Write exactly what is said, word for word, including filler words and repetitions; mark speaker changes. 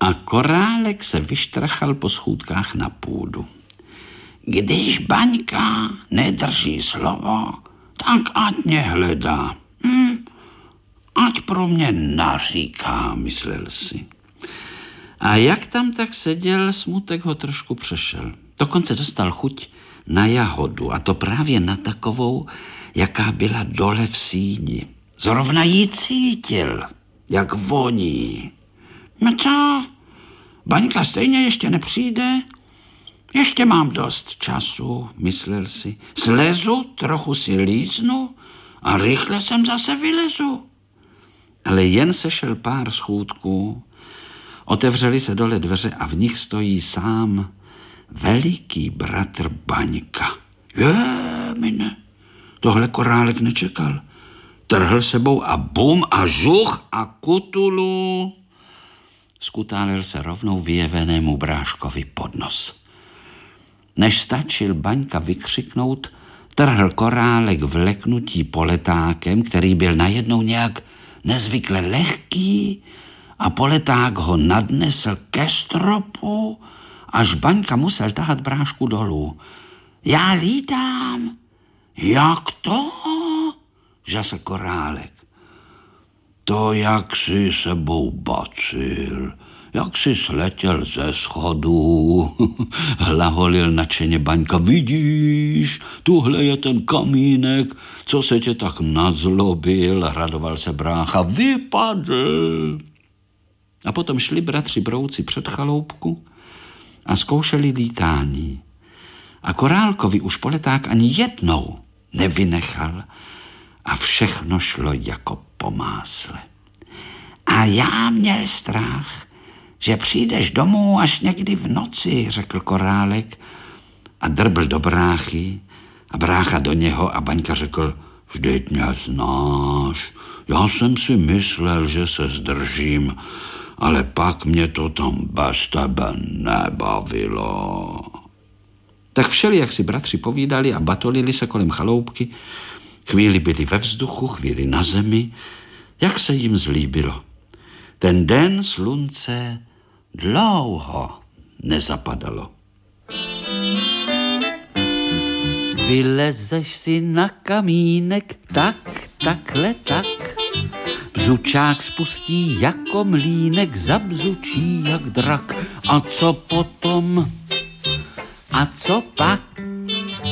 Speaker 1: A Korálek se vyštrachal po schůdkách na půdu. Když Baňka nedrží slovo, tak ať mě hledá. Hm, ať pro mě naříká, myslel si. A jak tam tak seděl, smutek ho trošku přešel. Dokonce dostal chuť na jahodu, a to právě na takovou, jaká byla dole v síni. Zrovna ji cítil, jak voní. No co? Baňka stejně ještě nepřijde? Ještě mám dost času, myslel si. Slezu, trochu si líznu a rychle sem zase vylezu. Ale jen sešel pár schůdků, otevřely se dole dveře a v nich stojí sám veliký bratr Baňka. Je, mine, tohle Korálek nečekal. Trhl sebou a bum a žuch a kutulu. Skutálil se rovnou vyjevenému bráškovi pod nos. Než stačil Baňka vykřiknout, trhl Korálek vleknutí poletákem, který byl najednou nějak nezvykle lehký, a poleták ho nadnesl ke stropu, až Baňka musel tahat brášku dolů. Já lítám. Jak to? Žasl Korálek. To, jak si sebou bacil, jak si sletěl ze schodů, hlaholil nadšeně Baňka. Vidíš, tuhle je ten kamínek, co se tě tak nazlobil, radoval se brácha. Vypadl. A potom šli bratři brouci před chaloupku a zkoušeli lítání. A Korálkovi už poleták ani jednou nevynechal a všechno šlo jako po másle. A já měl strach, že přijdeš domů až někdy v noci, řekl Korálek a drbl do bráchy a brácha do něho a Baňka řekl, vždyť mě znáš, já jsem si myslel, že se zdržím, ale pak mě to tam bez tebe nebavilo. Tak všeli, jak si bratři povídali a batolili se kolem chaloupky, chvíli byli ve vzduchu, chvíli na zemi, jak se jim zlíbilo. Ten den slunce dlouho nezapadalo.
Speaker 2: Vylezeš si na kamínek, tak, takhle, tak. Bzučák spustí jako mlýnek, zabzučí jak drak. A co potom? A co pak?